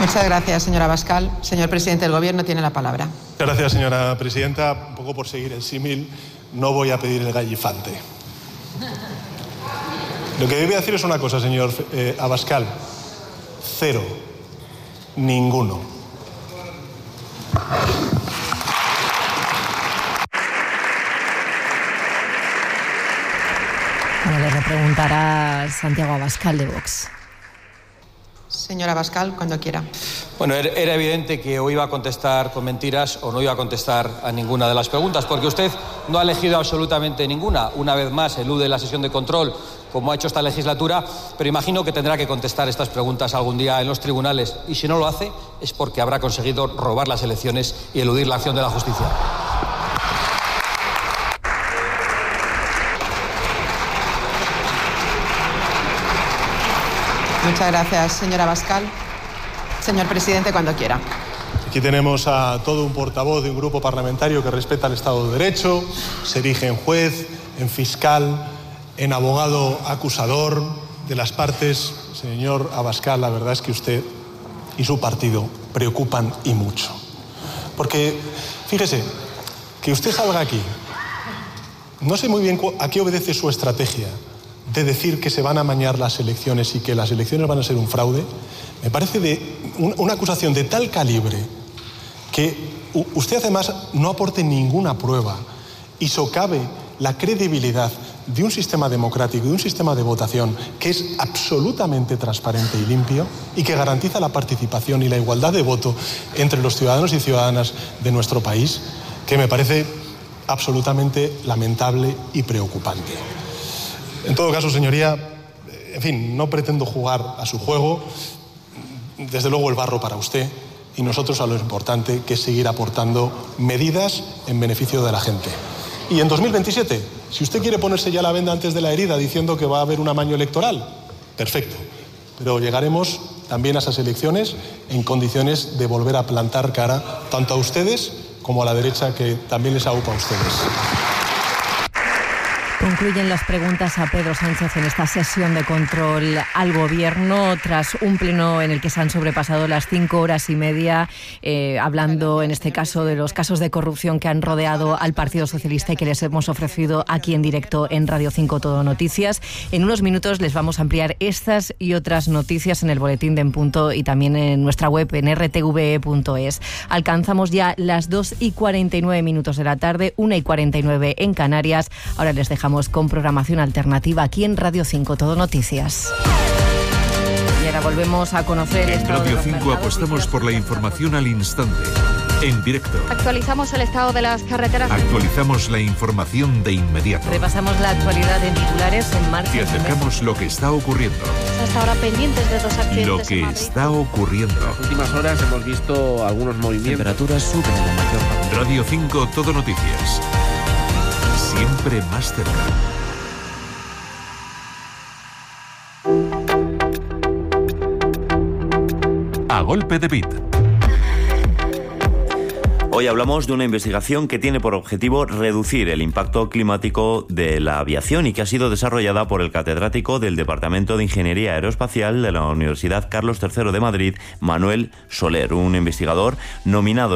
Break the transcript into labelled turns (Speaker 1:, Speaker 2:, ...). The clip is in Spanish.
Speaker 1: Muchas gracias, señora Abascal. Señor presidente del Gobierno, tiene la palabra.
Speaker 2: Muchas gracias, señora presidenta. Un poco por seguir el símil, no voy a pedir el gallifante. Lo que debe decir es una cosa, señor Abascal. 0. Ninguno.
Speaker 3: Bueno, le repreguntará Santiago Abascal de Vox.
Speaker 1: Señora Abascal, cuando quiera.
Speaker 4: Bueno, era evidente que o iba a contestar con mentiras o no iba a contestar a ninguna de las preguntas, porque usted no ha elegido absolutamente ninguna. Una vez más, elude la sesión de control, como ha hecho esta legislatura, pero imagino que tendrá que contestar estas preguntas algún día en los tribunales. Y si no lo hace, es porque habrá conseguido robar las elecciones y eludir la acción de la justicia.
Speaker 1: Muchas gracias, señora Abascal. Señor presidente, cuando quiera.
Speaker 2: Aquí tenemos a todo un portavoz de un grupo parlamentario que respeta el Estado de Derecho, se erige en juez, en fiscal, en abogado acusador de las partes. Señor Abascal, la verdad es que usted y su partido preocupan y mucho. Porque, fíjese, que usted salga aquí, no sé muy bien a qué obedece su estrategia de decir que se van a amañar las elecciones y que las elecciones van a ser un fraude. Me parece una acusación de tal calibre que usted además no aporte ninguna prueba y socave la credibilidad de un sistema democrático, de un sistema de votación que es absolutamente transparente y limpio y que garantiza la participación y la igualdad de voto entre los ciudadanos y ciudadanas de nuestro país, que me parece absolutamente lamentable y preocupante. En todo caso, señoría, en fin, no pretendo jugar a su juego. Desde luego el barro para usted y nosotros a lo importante, que es seguir aportando medidas en beneficio de la gente. Y en 2027, si usted quiere ponerse ya la venda antes de la herida diciendo que va a haber un amaño electoral, perfecto. Pero llegaremos también a esas elecciones en condiciones de volver a plantar cara tanto a ustedes como a la derecha, que también les aupa a ustedes.
Speaker 3: Concluyen las preguntas a Pedro Sánchez en esta sesión de control al Gobierno, tras un pleno en el que se han sobrepasado las 5 horas y media, hablando en este caso de los casos de corrupción que han rodeado al Partido Socialista y que les hemos ofrecido aquí en directo en Radio 5 Todo Noticias. En unos minutos les vamos a ampliar estas y otras noticias en el boletín de En Punto y también en nuestra web en rtve.es. Alcanzamos ya las 2:49 de la tarde, 1:49 en Canarias. Ahora les dejamos con programación alternativa aquí en Radio 5 Todo Noticias. Y ahora volvemos a conocer...
Speaker 5: En Radio 5 apostamos por la información al instante, en directo.
Speaker 6: Actualizamos el estado de las carreteras.
Speaker 5: Actualizamos la información de inmediato.
Speaker 3: Repasamos la actualidad en titulares en marcha.
Speaker 5: Y acercamos lo que está ocurriendo.
Speaker 6: Hasta ahora pendientes de 2 accidentes.
Speaker 5: Lo que está ocurriendo.
Speaker 7: En las últimas horas hemos visto algunos movimientos.
Speaker 8: Temperaturas suben en la mayor parte.
Speaker 5: Radio 5 Todo Noticias. Siempre más cerca. A golpe de beat.
Speaker 9: Hoy hablamos de una investigación que tiene por objetivo reducir el impacto climático de la aviación y que ha sido desarrollada por el catedrático del Departamento de Ingeniería Aeroespacial de la Universidad Carlos III de Madrid, Manuel Soler, un investigador nominado